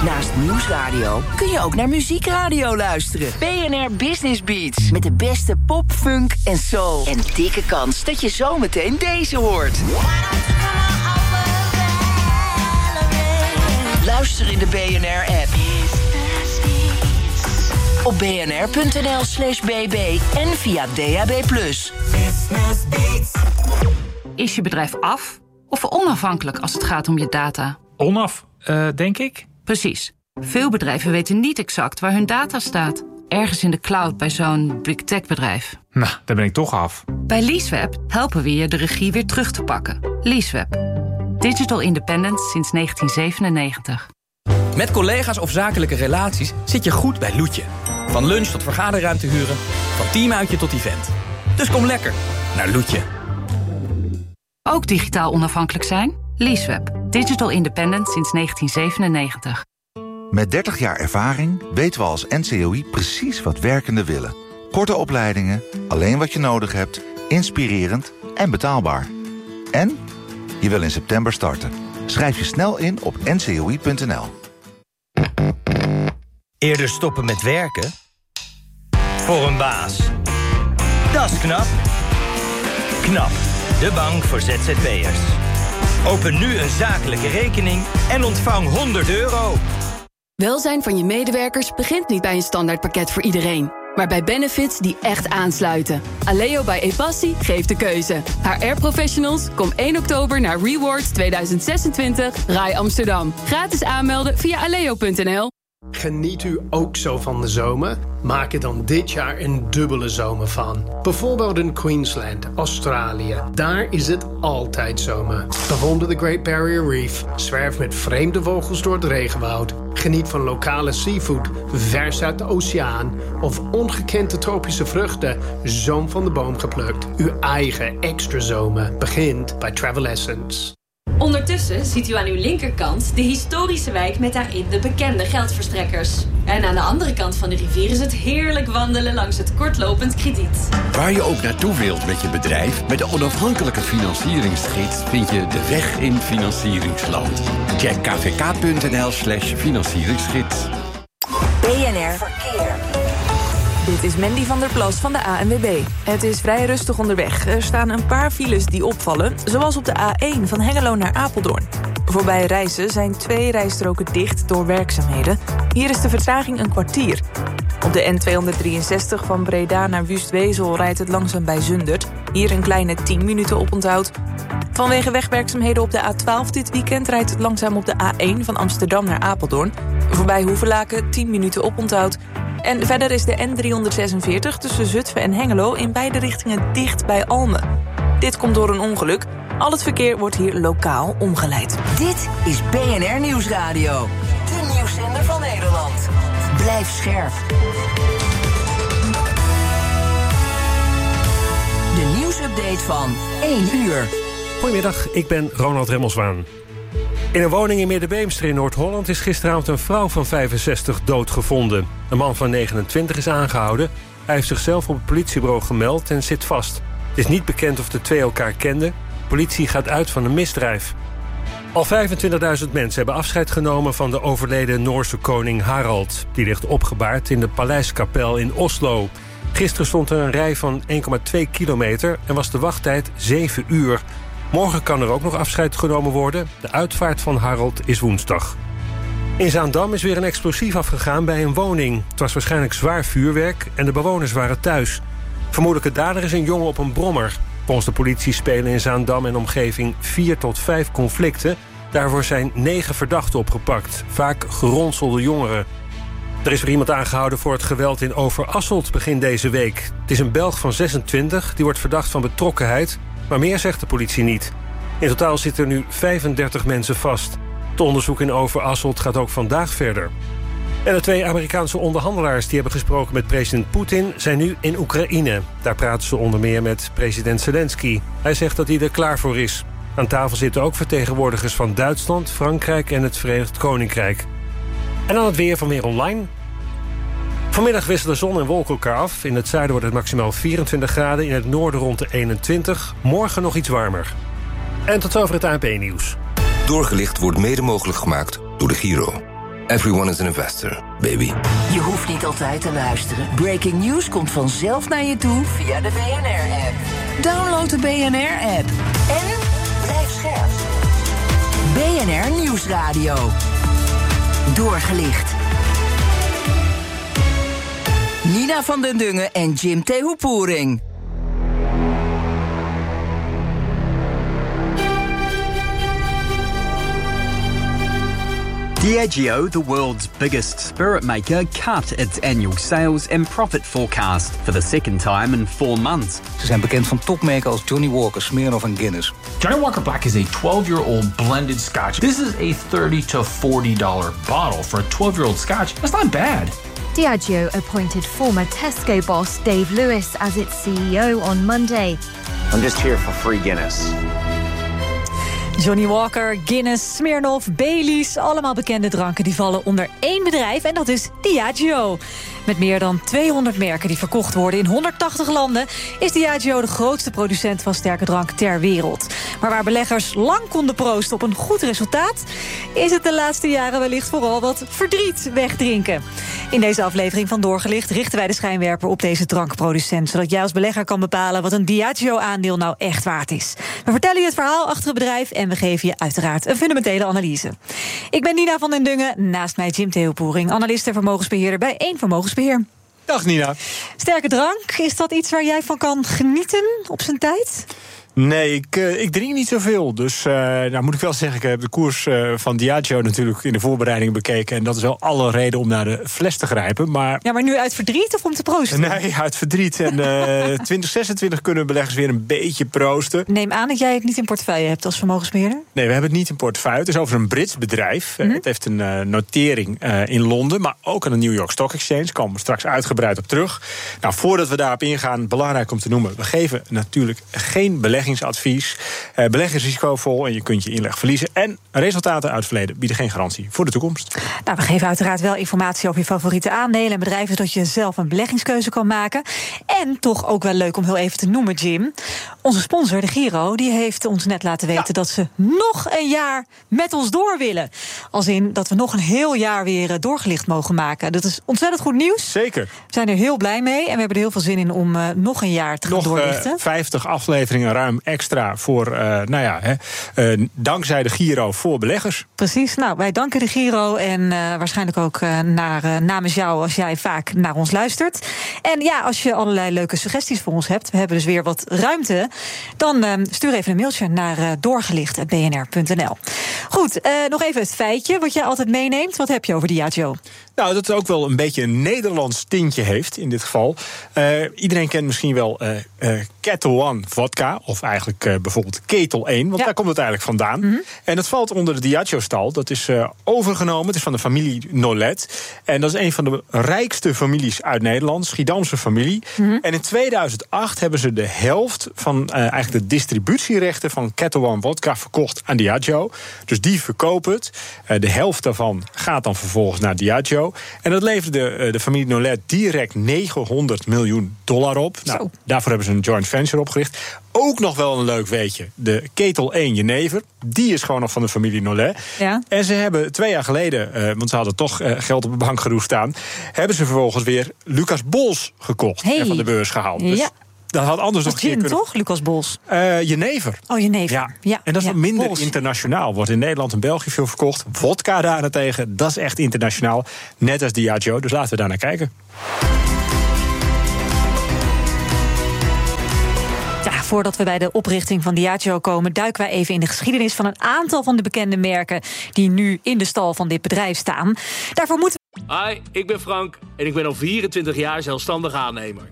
Naast Nieuwsradio kun je ook naar muziekradio luisteren. BNR Business Beats. Met de beste pop, funk en soul. En dikke kans dat je zometeen deze hoort. Luister in de BNR-app. Op bnr.nl/bb en via DAB+. Is je bedrijf af of onafhankelijk als het gaat om je data? Onaf, denk ik. Precies. Veel bedrijven weten niet exact waar hun data staat. Ergens in de cloud bij zo'n big tech bedrijf. Nou, daar ben ik toch af. Bij Leaseweb helpen we je de regie weer terug te pakken. Leaseweb. Digital independence sinds 1997. Met collega's of zakelijke relaties zit je goed bij Loetje. Van lunch tot vergaderruimte huren, van teamuitje tot event. Dus kom lekker naar Loetje. Ook digitaal onafhankelijk zijn? Leaseweb. Digital independent sinds 1997. Met 30 jaar ervaring weten we als NCOI precies wat werkenden willen. Korte opleidingen, alleen wat je nodig hebt, inspirerend en betaalbaar. En je wil in september starten. Schrijf je snel in op ncoi.nl. Eerder stoppen met werken? Voor een baas. Dat is knap. KNAP, de bank voor ZZP'ers. Open nu een zakelijke rekening en ontvang €100. Welzijn van je medewerkers begint niet bij een standaardpakket voor iedereen, maar bij benefits die echt aansluiten. Aleo bij Epassi geeft de keuze. HR-professionals, kom 1 oktober naar Rewards 2026 RAI Amsterdam. Gratis aanmelden via aleo.nl. Geniet u ook zo van de zomer? Maak er dan dit jaar een dubbele zomer van. Bijvoorbeeld in Queensland, Australië. Daar is het altijd zomer. Bewonder de Great Barrier Reef. Zwerf met vreemde vogels door het regenwoud. Geniet van lokale seafood, vers uit de oceaan. Of ongekende tropische vruchten, zoom van de boom geplukt. Uw eigen extra zomer begint bij Travel Essence. Ondertussen ziet u aan uw linkerkant de historische wijk met daarin de bekende geldverstrekkers. En aan de andere kant van de rivier is het heerlijk wandelen langs het kortlopend krediet. Waar je ook naartoe wilt met je bedrijf, met de onafhankelijke financieringsgids vind je de weg in financieringsland. Check kvk.nl/financieringsgids. BNR Verkeer. Dit is Mandy van der Plas van de ANWB. Het is vrij rustig onderweg. Er staan een paar files die opvallen, zoals op de A1 van Hengelo naar Apeldoorn. Voorbij Rijssen zijn 2 rijstroken dicht door werkzaamheden. Hier is de vertraging een kwartier. Op de N263 van Breda naar Wustwezel rijdt het langzaam bij Zundert. Hier een kleine 10 minuten oponthoud. Vanwege wegwerkzaamheden op de A12 dit weekend rijdt het langzaam op de A1 van Amsterdam naar Apeldoorn. Voorbij Hoevelaken 10 minuten oponthoud. En verder is de N346 tussen Zutphen en Hengelo in beide richtingen dicht bij Almen. Dit komt door een ongeluk. Al het verkeer wordt hier lokaal omgeleid. Dit is BNR Nieuwsradio. De nieuwszender van Nederland. Blijf scherp. De nieuwsupdate van 1 uur. Goedemiddag, ik ben Ronald Remmelswaan. In een woning in Middenbeemster in Noord-Holland is gisteravond een vrouw van 65 doodgevonden. Een man van 29 is aangehouden. Hij heeft zichzelf op het politiebureau gemeld en zit vast. Het is niet bekend of de twee elkaar kenden. Politie gaat uit van een misdrijf. Al 25.000 mensen hebben afscheid genomen van de overleden Noorse koning Harald. Die ligt opgebaard in de Paleiskapel in Oslo. Gisteren stond er een rij van 1,2 kilometer en was de wachttijd 7 uur. Morgen kan er ook nog afscheid genomen worden. De uitvaart van Harald is woensdag. In Zaandam is weer een explosief afgegaan bij een woning. Het was waarschijnlijk zwaar vuurwerk en de bewoners waren thuis. Vermoedelijke dader is een jongen op een brommer. Volgens de politie spelen in Zaandam en omgeving 4 tot 5 conflicten. Daarvoor zijn 9 verdachten opgepakt. Vaak geronselde jongeren. Er is weer iemand aangehouden voor het geweld in Overasselt begin deze week. Het is een Belg van 26, die wordt verdacht van betrokkenheid, maar meer zegt de politie niet. In totaal zitten er nu 35 mensen vast. Het onderzoek in Overasselt gaat ook vandaag verder. En de 2 Amerikaanse onderhandelaars die hebben gesproken met president Poetin zijn nu in Oekraïne. Daar praten ze onder meer met president Zelensky. Hij zegt dat hij er klaar voor is. Aan tafel zitten ook vertegenwoordigers van Duitsland, Frankrijk en het Verenigd Koninkrijk. En dan het weer van Weer Online. Vanmiddag wisselen zon en wolken elkaar af. In het zuiden wordt het maximaal 24 graden, in het noorden rond de 21. Morgen nog iets warmer. En tot zover het ANP-nieuws. Doorgelicht wordt mede mogelijk gemaakt door de Giro. Everyone is an investor, baby. Je hoeft niet altijd te luisteren. Breaking news komt vanzelf naar je toe via de BNR-app. Download de BNR-app. En blijf scherp. BNR Nieuwsradio. Doorgelicht. Nina van den Dungen en Jim Tehoepoering. Diageo, the world's biggest spirit maker, cut its annual sales and profit forecast for the second time in 4 months. Ze zijn bekend van topmerken als Johnny Walker, Smirnoff en Guinness. Johnny Walker Black is a 12-year-old blended scotch. This is a $30 to $40 bottle for a 12-year-old scotch. That's not bad. Diageo appointed former Tesco boss Dave Lewis as its CEO on Monday. I'm just here for free Guinness. Johnny Walker, Guinness, Smirnoff, Baileys, allemaal bekende dranken die vallen onder één bedrijf en dat is Diageo. Met meer dan 200 merken die verkocht worden in 180 landen is Diageo de grootste producent van sterke drank ter wereld. Maar waar beleggers lang konden proosten op een goed resultaat, is het de laatste jaren wellicht vooral wat verdriet wegdrinken. In deze aflevering van Doorgelicht richten wij de schijnwerper op deze drankproducent, zodat jij als belegger kan bepalen wat een Diageo-aandeel nou echt waard is. We vertellen je het verhaal achter het bedrijf en we geven je uiteraard een fundamentele analyse. Ik ben Nina van den Dungen, naast mij Jim Tehoepoering, analist en vermogensbeheerder bij Eén Vermogensbeheer. Dag Nina. Sterke drank, is dat iets waar jij van kan genieten op zijn tijd? Nee, ik drink niet zoveel. Dus nou moet ik wel zeggen, ik heb de koers van Diageo natuurlijk in de voorbereiding bekeken. En dat is wel alle reden om naar de fles te grijpen. Maar nu uit verdriet of om te proosten? Nee, uit verdriet. En 2026 kunnen beleggers weer een beetje proosten. Neem aan dat jij het niet in portefeuille hebt als vermogensbeheerder? Nee, we hebben het niet in portefeuille. Het is over een Brits bedrijf. Het heeft een notering in Londen, maar ook aan de New York Stock Exchange. Daar komen we straks uitgebreid op terug. Nou, voordat we daarop ingaan, belangrijk om te noemen, we geven natuurlijk geen beleggingsadvies. Beleggen is risicovol en je kunt je inleg verliezen. En resultaten uit het verleden bieden geen garantie voor de toekomst. Nou, we geven uiteraard wel informatie over je favoriete aandelen en bedrijven, zodat je zelf een beleggingskeuze kan maken. En toch ook wel leuk om heel even te noemen, Jim. Onze sponsor, de Giro, die heeft ons net laten weten dat ze nog een jaar met ons door willen. Als in dat we nog een heel jaar weer doorgelicht mogen maken. Dat is ontzettend goed nieuws. Zeker. We zijn er heel blij mee en we hebben er heel veel zin in om nog een jaar te gaan doorlichten. 50 afleveringen ruim extra voor, dankzij de Giro voor beleggers. Precies, nou, wij danken de Giro en waarschijnlijk ook namens jou als jij vaak naar ons luistert. En ja, als je allerlei leuke suggesties voor ons hebt, we hebben dus weer wat ruimte, dan stuur even een mailtje naar doorgelicht@bnr.nl. Goed, nog even het feitje wat jij altijd meeneemt. Wat heb je over Diageo? Nou, dat het ook wel een beetje een Nederlands tintje heeft in dit geval. Iedereen kent misschien wel Ketel One vodka, of eigenlijk bijvoorbeeld Ketel 1, want daar komt het eigenlijk vandaan. Mm-hmm. En dat valt onder de Diageo-stal. Dat is overgenomen, het is van de familie Nolet. En dat is een van de rijkste families uit Nederland, Schiedamse familie. Mm-hmm. En in 2008 hebben ze de helft van eigenlijk de distributierechten van Ketel One vodka verkocht aan Diageo. Dus die verkopen het. De helft daarvan gaat dan vervolgens naar Diageo. En dat leverde de familie Nolet direct $900 miljoen op. Nou, daarvoor hebben ze een joint venture opgericht. Ook nog wel een leuk weetje. De Ketel 1 jenever, die is gewoon nog van de familie Nolet. Ja. En ze hebben 2 jaar geleden, want ze hadden toch geld op de bank genoeg staan, hebben ze vervolgens weer Lucas Bols gekocht en van de beurs gehaald. Dus ja. Dat had anders nog een keer kunnen. Toch, Lucas Bols? Jenever. Oh, jenever. Ja. En dat is wat minder internationaal. Wordt in Nederland en België veel verkocht. Vodka daarentegen, dat is echt internationaal. Net als Diageo, dus laten we daar naar kijken. Ja, voordat we bij de oprichting van Diageo komen, duiken wij even in de geschiedenis van een aantal van de bekende merken die nu in de stal van dit bedrijf staan. Daarvoor moeten Hi, ik ben Frank en ik ben al 24 jaar zelfstandig aannemer.